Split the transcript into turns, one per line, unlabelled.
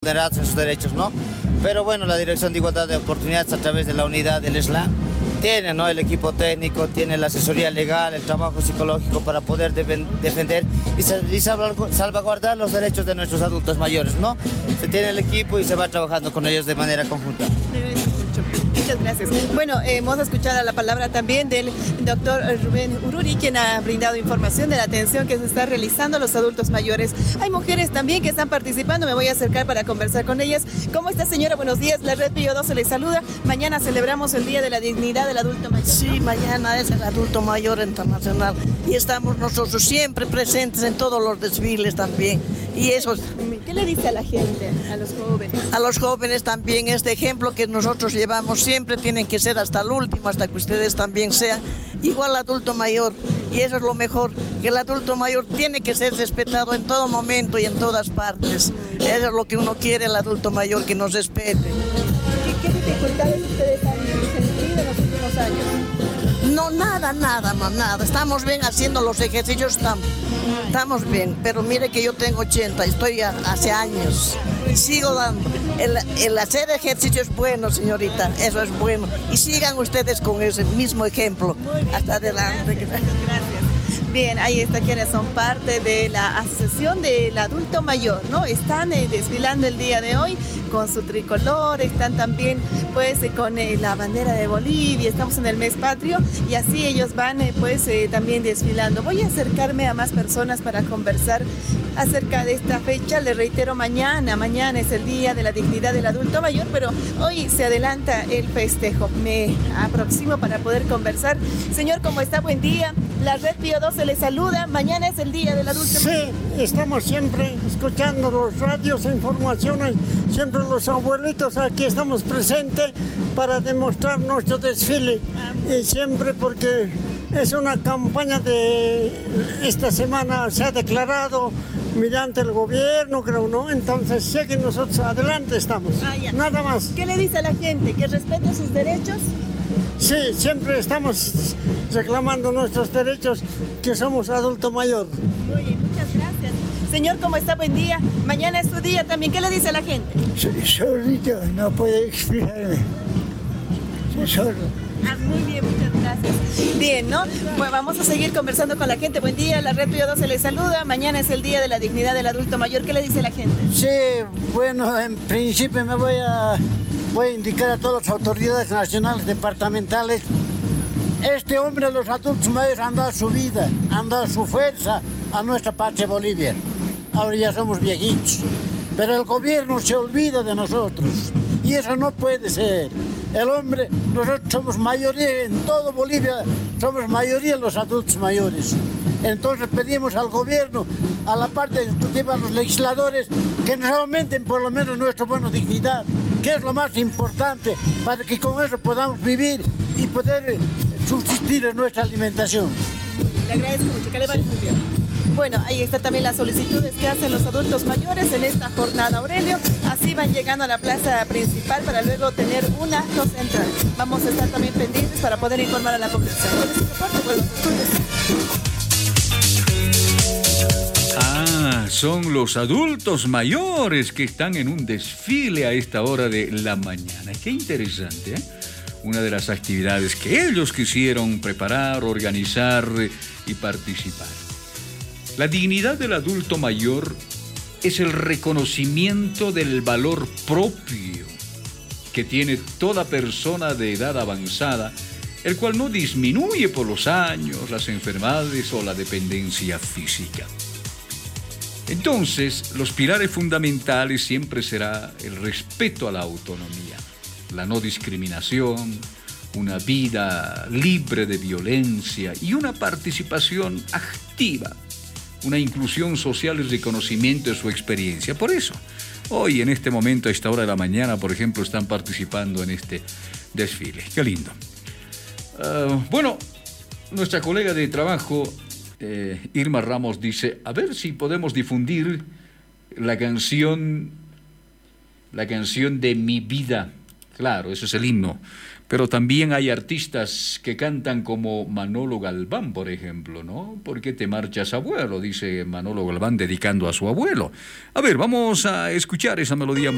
vulnerados en sus derechos, ¿no? Pero bueno, la Dirección de Igualdad de Oportunidades a través de la unidad del SLA tiene, ¿no?, el equipo técnico, tiene la asesoría legal, el trabajo psicológico para poder defender y salvaguardar los derechos de nuestros adultos mayores, ¿no? Se tiene el equipo y se va trabajando con ellos de manera conjunta.
Muchas gracias. Bueno, hemos escuchado la palabra también del doctor Rubén Ururi, quien ha brindado información de la atención que se está realizando a los adultos mayores. Hay mujeres también que están participando, me voy a acercar para conversar con ellas. ¿Cómo está, señora? Buenos días, la Red Pío 12 le saluda. Mañana celebramos el Día de la Dignidad del Adulto Mayor, ¿no?
Sí, mañana es el Adulto Mayor Internacional y estamos nosotros siempre presentes en todos los desfiles también. Y eso,
¿qué le dice a la gente, a los jóvenes?
A los jóvenes también, este ejemplo que nosotros llevamos siempre tienen que ser hasta el último, hasta que ustedes también sean igual adulto mayor. Y eso es lo mejor, que el adulto mayor tiene que ser respetado en todo momento y en todas partes. Eso es lo que uno quiere, el adulto mayor, que nos respete.
¿Qué dificultades ustedes han sentido en los últimos años?
No, nada. Estamos bien haciendo los ejercicios, estamos bien. Pero mire que yo tengo 80, estoy hace años y sigo dando. El hacer ejercicio es bueno, señorita, eso es bueno. Y sigan ustedes con ese mismo ejemplo. Hasta adelante.
Gracias. Bien, ahí está quienes son parte de la Asociación del Adulto Mayor, ¿no? Están desfilando el día de hoy con su tricolor, están también pues con la bandera de Bolivia, estamos en el mes patrio y así ellos van también desfilando. Voy a acercarme a más personas para conversar acerca de esta fecha. Les reitero, mañana es el Día de la Dignidad del Adulto Mayor, pero hoy se adelanta el festejo. Me aproximo para poder conversar. Señor, ¿cómo está? Buen día. La Red Pío 12 le saluda. Mañana es el Día del Adulto Mayor.
Sí, estamos siempre escuchando los radios e informaciones, siempre los abuelitos aquí estamos presentes para demostrar nuestro desfile. Y siempre porque es una campaña de esta semana, se ha declarado mediante el gobierno, creo, ¿no? Entonces sé que nosotros adelante estamos, nada más.
¿Qué le dice a la gente? ¿Que respete sus derechos?
Sí, siempre estamos reclamando nuestros derechos, que somos adulto mayor.
Muy bien, muchas gracias. Señor, ¿cómo está? Buen día. Mañana es su día también. ¿Qué le dice a la gente?
Solito, no puedo explicarme. Solo.
Muy bien, muchas gracias. Bien, ¿no? Pues vamos a seguir conversando con la gente. Buen día, la Red Pío 12 le saluda. Mañana es el Día de la Dignidad del Adulto Mayor. ¿Qué le dice la gente?
Sí, bueno, en principio me voy a indicar a todas las autoridades nacionales, departamentales. Este hombre, los adultos mayores, han dado su vida, han dado su fuerza a nuestra patria Bolivia. Ahora ya somos viejitos, pero el gobierno se olvida de nosotros y eso no puede ser. El hombre, nosotros somos mayoría en todo Bolivia, somos mayoría los adultos mayores. Entonces pedimos al gobierno, a la parte ejecutiva, a los legisladores, que nos aumenten por lo menos nuestra buena dignidad, que es lo más importante, para que con eso podamos vivir y poder subsistir en nuestra alimentación.
Le agradezco mucho, que le vaya muy bien. Bueno, ahí está también las solicitudes que hacen los adultos mayores en esta jornada, Aurelio. Así van llegando a la plaza principal para luego tener un acto central. Vamos a estar también pendientes para poder informar a la población. Con este reporte, bueno,
son los adultos mayores que están en un desfile a esta hora de la mañana. Qué interesante, ¿eh? Una de las actividades que ellos quisieron preparar, organizar y participar. La dignidad del adulto mayor es el reconocimiento del valor propio que tiene toda persona de edad avanzada, el cual no disminuye por los años, las enfermedades o la dependencia física. Entonces, los pilares fundamentales siempre será el respeto a la autonomía, la no discriminación, una vida libre de violencia y una participación activa, una inclusión social y reconocimiento de su experiencia. Por eso, hoy en este momento, a esta hora de la mañana, por ejemplo, están participando en este desfile. Qué lindo. Bueno, nuestra colega de trabajo, Irma Ramos, dice, a ver si podemos difundir la canción de Mi Vida. Claro, ese es el himno. Pero también hay artistas que cantan como Manolo Galván, por ejemplo, ¿no? ¿Por qué te marchas, abuelo?, dice Manolo Galván dedicando a su abuelo. A ver, vamos a escuchar esa melodía.